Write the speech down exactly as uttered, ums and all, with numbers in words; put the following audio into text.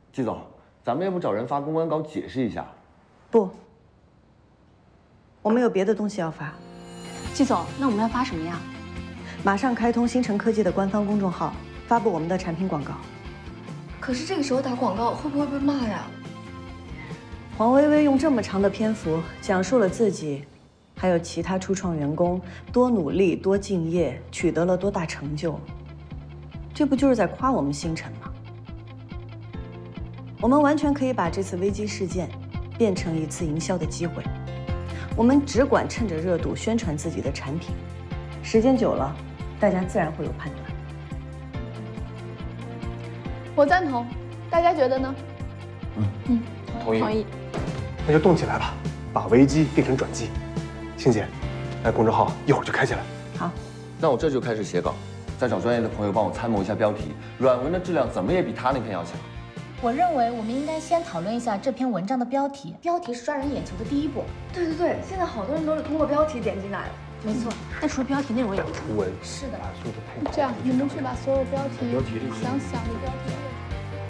季总，咱们要不找人发公关稿解释一下？ 不，我们有别的东西要发。 季总，那我们要发什么呀？ 马上开通星辰科技的官方公众号，发布我们的产品广告。 可是这个时候打广告会不会被骂呀？ 黄薇薇用这么长的篇幅讲述了自己，还有其他初创员工多努力、多敬业，取得了多大成就，这不就是在夸我们星辰吗？我们完全可以把这次危机事件变成一次营销的机会。我们只管趁着热度宣传自己的产品，时间久了，大家自然会有判断。 我赞同，大家觉得呢？ 嗯嗯，同意。 同意。 那就动起来吧，把危机变成转机。欣姐，来公众号一会儿就开起来。 好， 那我这就开始写稿，再找专业的朋友帮我参谋一下标题，软文的质量怎么也比他那篇要强。 我认为我们应该先讨论一下这篇文章的标题，标题是抓人眼球的第一步。 对对对，现在好多人都是通过标题点进来的。 没错，但除了标题，内容也要出文。 是的。 这样，你们去把所有标题、详细的标题。